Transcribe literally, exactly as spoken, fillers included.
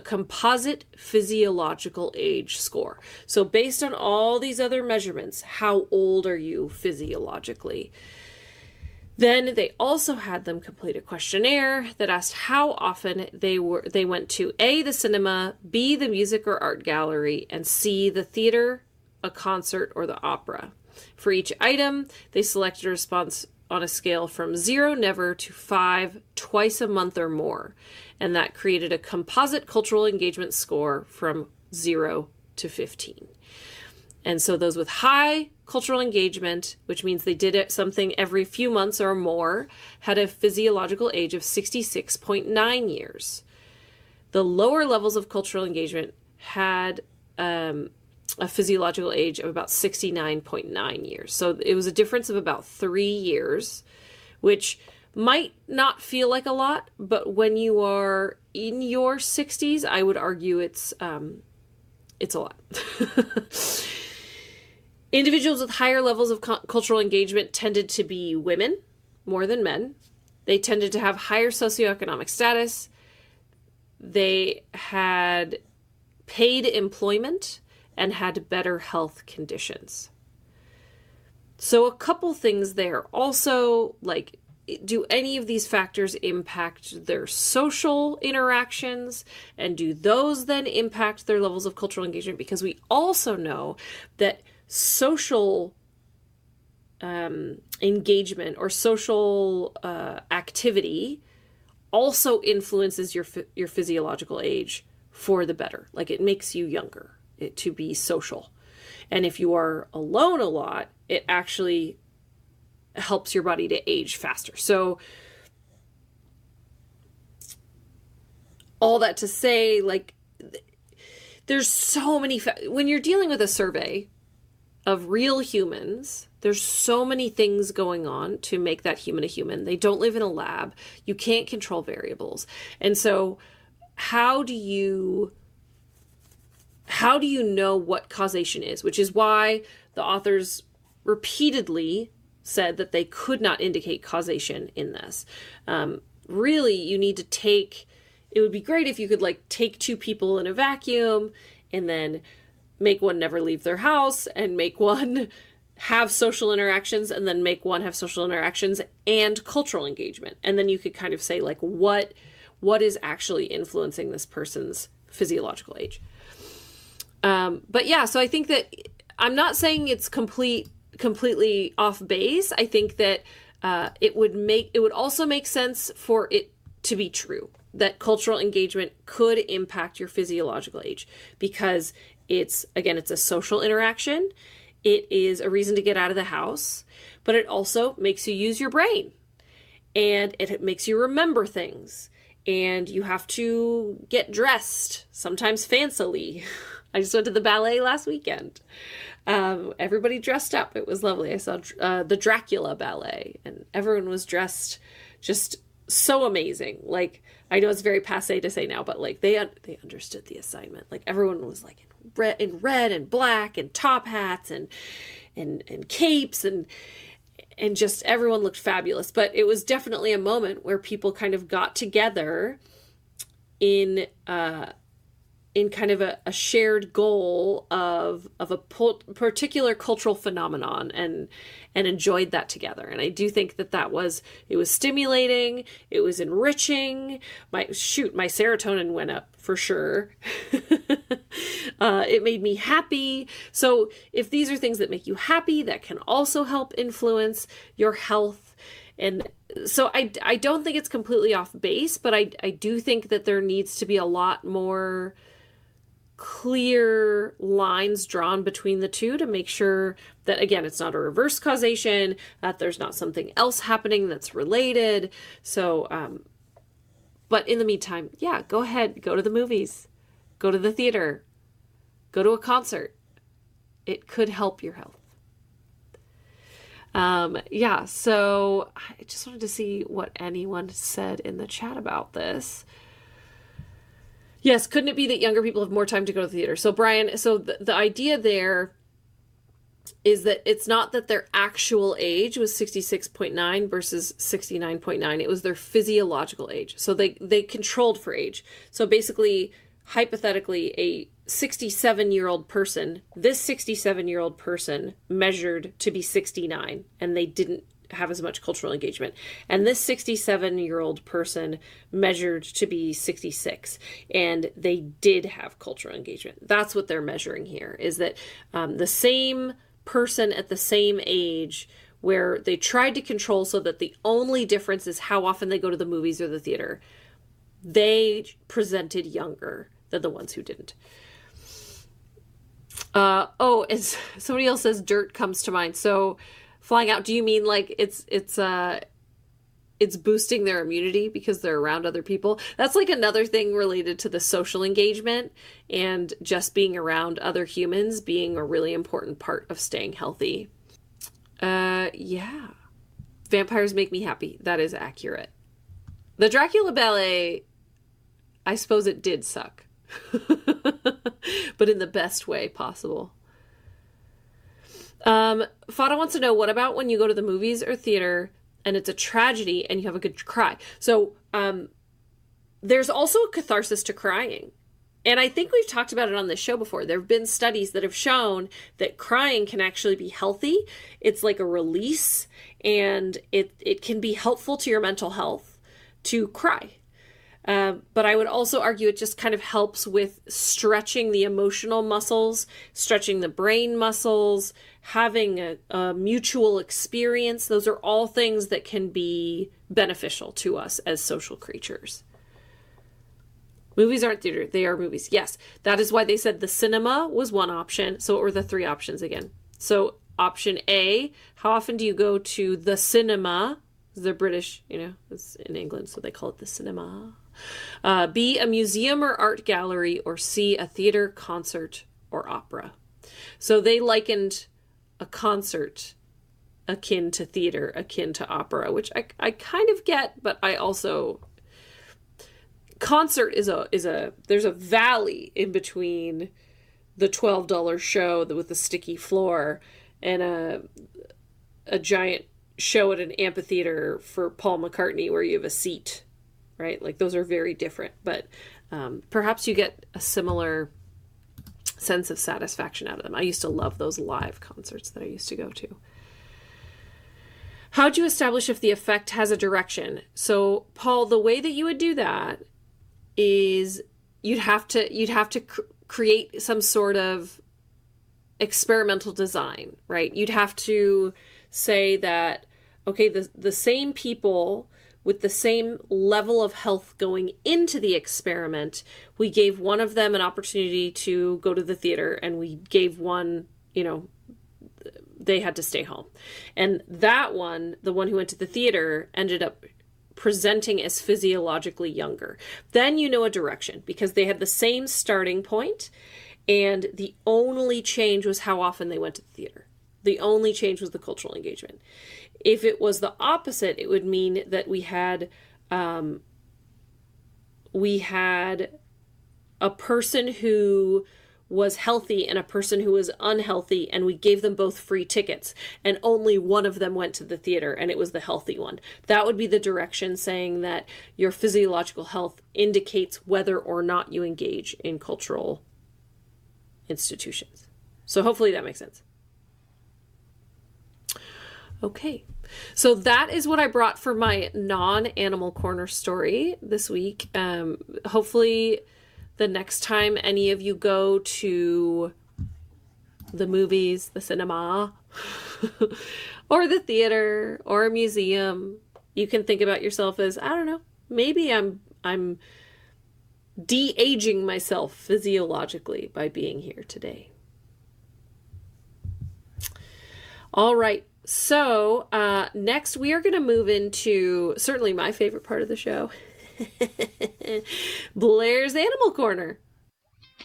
composite physiological age score. So based on all these other measurements, how old are you physiologically? Then they also had them complete a questionnaire that asked how often they were they went to A, the cinema, B, the music or art gallery, and C, the theater, a concert, or the opera. For each item, they selected a response on a scale from zero, never, to five, twice a month or more. And that created a composite cultural engagement score from zero to fifteen. And so those with high cultural engagement, which means they did it something every few months or more, had a physiological age of sixty-six point nine years. The lower levels of cultural engagement had um, a physiological age of about sixty-nine point nine years. So it was a difference of about three years, which might not feel like a lot, but when you are in your sixties, I would argue it's um, it's a lot. Individuals with higher levels of cu- cultural engagement tended to be women more than men. They tended to have higher socioeconomic status. They had paid employment and had better health conditions. So a couple things there. Also, like, do any of these factors impact their social interactions? And do those then impact their levels of cultural engagement? Because we also know that social um, engagement or social uh, activity also influences your your physiological age for the better. Like, it makes you younger it, to be social. And if you are alone a lot, it actually helps your body to age faster. So all that to say, like, there's so many, fa- when you're dealing with a survey of real humans, there's so many things going on to make that human a human. They don't live in a lab. You can't control variables. And so how do you, how do you know what causation is? Which is why the authors repeatedly said that they could not indicate causation in this. Um, really, you need to take, it would be great if you could like take two people in a vacuum and then make one never leave their house and make one have social interactions and then make one have social interactions and cultural engagement. And then you could kind of say like, what, what is actually influencing this person's physiological age? Um, but yeah, so I think that I'm not saying it's complete, completely off base. I think that uh, it would make, it would also make sense for it to be true that cultural engagement could impact your physiological age because it's, again, it's a social interaction. It is a reason to get out of the house, but it also makes you use your brain and it makes you remember things and you have to get dressed, sometimes fancily. I just went to the ballet last weekend. Um, everybody dressed up. It was lovely. I saw uh, the Dracula ballet and everyone was dressed just so amazing. Like, I know it's very passé to say now, but like they, un- they understood the assignment. Like everyone was like in red, in red and black and top hats and, and, and capes and, and just everyone looked fabulous. But it was definitely a moment where people kind of got together in, uh, in kind of a, a shared goal of of a po- particular cultural phenomenon and and enjoyed that together. And I do think that that was, it was stimulating, it was enriching. My shoot, my serotonin went up for sure. uh, it made me happy. So if these are things that make you happy, that can also help influence your health. And so I, I don't think it's completely off base, but I, I do think that there needs to be a lot more clear lines drawn between the two to make sure that, again, it's not a reverse causation, that there's not something else happening that's related. So, um, but in the meantime, yeah, go ahead, go to the movies, go to the theater, go to a concert. It could help your health. Um, yeah, so I just wanted to see what anyone said in the chat about this. Yes, couldn't it be that younger people have more time to go to the theater? So Brian, so the, the idea there is that it's not that their actual age was sixty-six point nine versus sixty-nine point nine. It was their physiological age. So they, they controlled for age. So basically hypothetically, a sixty-seven-year-old person, this sixty-seven-year-old person measured to be sixty-nine, and they didn't have as much cultural engagement. And this sixty-seven-year-old person measured to be sixty-six, and they did have cultural engagement. That's what they're measuring here, is that um, the same person at the same age, where they tried to control so that the only difference is how often they go to the movies or the theater, they presented younger than the ones who didn't. Uh, oh, and somebody else says dirt comes to mind. So flying out, do you mean like it's it's uh it's boosting their immunity because they're around other people? That's like another thing related to the social engagement and just being around other humans being a really important part of staying healthy. Uh, yeah. Vampires make me happy. That is accurate. The Dracula ballet, I suppose it did suck. But in the best way possible. Um, Fada wants to know, what about when you go to the movies or theater and it's a tragedy and you have a good cry? So um, there's also a catharsis to crying. And I think we've talked about it on this show before. There have been studies that have shown that crying can actually be healthy. It's like a release, and it, it can be helpful to your mental health to cry. Uh, but I would also argue it just kind of helps with stretching the emotional muscles, stretching the brain muscles, having a, a mutual experience. Those are all things that can be beneficial to us as social creatures. Movies aren't theater, they are movies. Yes, that is why they said the cinema was one option. So what were the three options again? So option A, how often do you go to the cinema? They're British, you know, it's in England, so they call it the cinema. Uh, B, a museum or art gallery, or C, a theater, concert, or opera. So they likened a concert akin to theater, akin to opera, which I, I kind of get, but I also... Concert is a, is a, there's a valley in between the twelve dollar show with the sticky floor and a, a giant show at an amphitheater for Paul McCartney where you have a seat, right? Like those are very different, but um, perhaps you get a similar sense of satisfaction out of them. I used to love those live concerts that I used to go to. How do you establish if the effect has a direction? So Paul, the way that you would do that is you'd have to, you'd have to cr- create some sort of experimental design, right? You'd have to say that, okay, the, the same people with the same level of health going into the experiment, we gave one of them an opportunity to go to the theater, and we gave one, you know, they had to stay home. And that one, the one who went to the theater, ended up presenting as physiologically younger. Then you know a direction, because they had the same starting point, and the only change was how often they went to the theater. The only change was the cultural engagement. If it was the opposite, it would mean that we had um, we had a person who was healthy and a person who was unhealthy, and we gave them both free tickets, and only one of them went to the theater, and it was the healthy one. That would be the direction, saying that your physiological health indicates whether or not you engage in cultural institutions. So hopefully that makes sense. Okay, so that is what I brought for my non-Animal Corner story this week. Um, hopefully the next time any of you go to the movies, the cinema, or the theater, or a museum, you can think about yourself as, I don't know, maybe I'm I'm de-aging myself physiologically by being here today. All right. So uh, next we are going to move into certainly my favorite part of the show, Blair's Animal Corner.